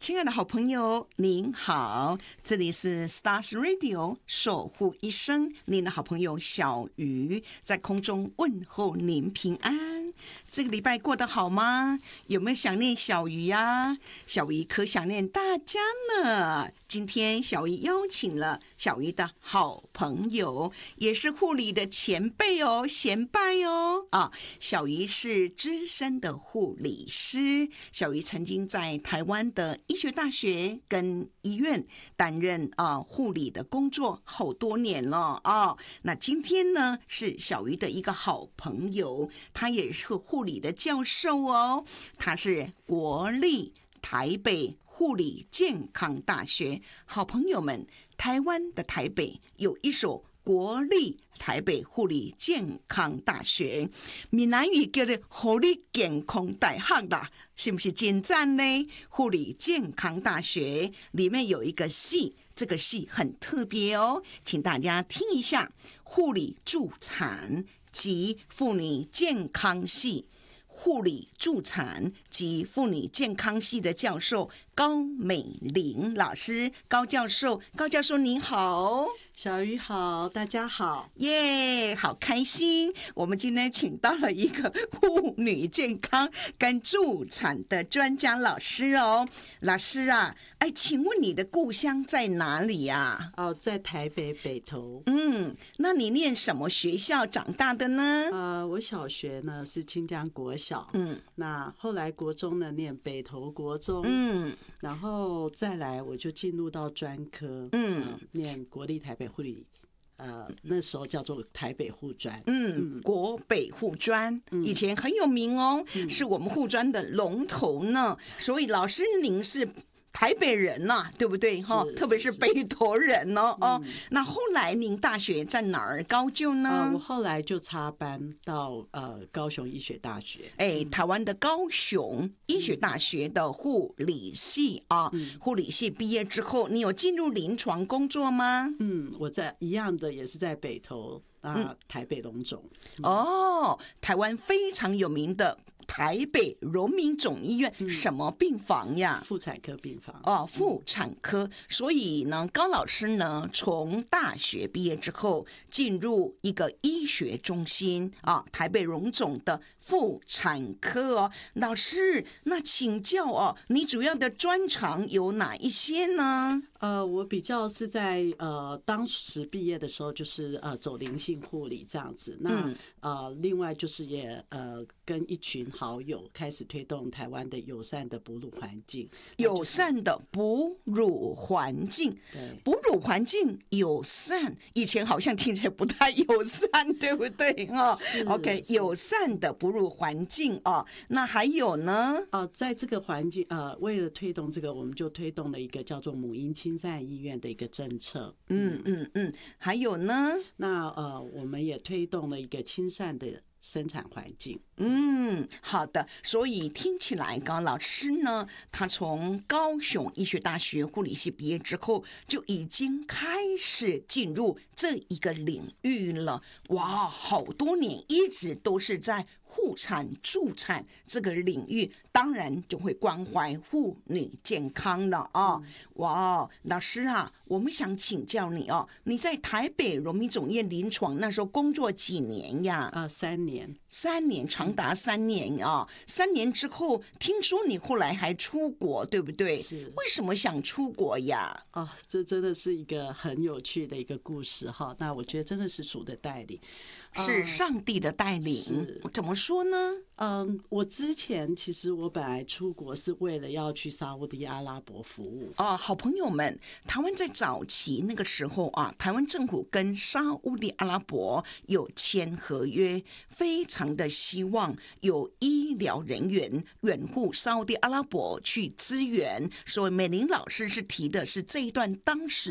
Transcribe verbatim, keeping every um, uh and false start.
亲爱的好朋友，您好，这里是 Stars Radio 守护一生，您的好朋友小鱼在空中问候您平安。这个礼拜过得好吗？有没有想念小鱼啊？小鱼可想念大家呢。今天小鱼邀请了小鱼的好朋友，也是护理的前辈哦，贤拜哦。啊，小鱼是资深的护理师，小鱼曾经在台湾的医学大学跟医院担任啊护理的工作好多年了啊。那今天呢是小鱼的一个好朋友，他也是护理的教授哦，他是国立台北护理健康大学。好朋友们，台湾的台北有一所国立台北护理健康大学，闽南语叫做护理健康大学啦，是不是真赞呢？护理健康大学里面有一个系，这个系很特别哦，请大家听一下：护理助产及妇女健康系。护理助产及妇女健康系的教授高美玲老师，高教授，高教授您好。 小鱼好，大家好， 耶、yeah, 好开心！我们今天请到了一个妇女健康跟助产的专家老师哦。老师啊，哎，请问你的故乡在哪里啊？ 哦，在台北北投。 嗯，那你念什么学校长大的呢？ 呃，我小学呢是清江国小，嗯，那后来国中呢念北投国中，嗯，然后再来我就进入到专科，嗯，呃、念国立台北护理，呃，那时候叫做台北护专， 嗯，嗯国北护专、嗯、以前很有名哦、嗯，是我们护专的龙头呢。所以老师您是台北人呐、啊，对不对？哈，特别是北投人哦。哦、嗯，那后来您大学在哪儿高就呢？ 呃、我后来就插班到呃高雄医学大学， 哎，台湾的高雄医学大学的护理系啊，嗯、护理系毕业之后，你有进入临床工作吗？ 嗯，我在一样的也是在北投啊，台北荣总、 嗯。哦，台湾非常有名的。台北荣民总医院什么病房呀？ 妇产科病房哦，妇产科。所以呢，高老师呢，从大学毕业之后，进入一个医学中心啊，台北荣总的妇产科哦。老师，那请教哦，你主要的专长有哪一些呢？ 呃，我比较是在呃当时毕业的时候，就是呃走灵性护理这样子。那、嗯、呃，另外就是也呃跟一群好友开始推动台湾的友善的哺乳环境， 友善的哺乳环境，对，哺乳环境友善，以前好像听起来不太友善，对不对啊 ？OK， 友善的哺乳环境啊，那还有呢？ 呃，在这个环境呃，为了推动这个，我们就推动了一个叫做母婴亲善医院的一个政策。 嗯嗯嗯，还有呢？ 那呃，我们也推动了一个亲善的生产环境。 嗯，好的。所以听起来高老师呢，他从高雄医学大学护理系毕业之后，就已经开始进入这一个领域了。哇，好多年一直都是在护产助产这个领域，当然就会关怀妇女健康了啊、哦！哇，老师啊，我们想请教你哦，你在台北荣民总医院临床那时候工作几年呀？ 啊，三年， 三年，长达三年啊！三年之后，听说你后来还出国，对不对？ 是， 为什么想出国呀？ 哦，这真的是一个很有趣的一个故事哈。那我觉得真的是主的带领， 是上帝的带领。呃、怎么说呢？ 嗯，我之前其实我本来出国是为了要去沙烏地阿拉伯服务啊，好朋友们，台湾在早期那个时候啊，台湾政府跟沙烏地阿拉伯有签合约，非常的希望有医疗人员远赴沙烏地阿拉伯去支援，所以美玲老师是提的是这一段当时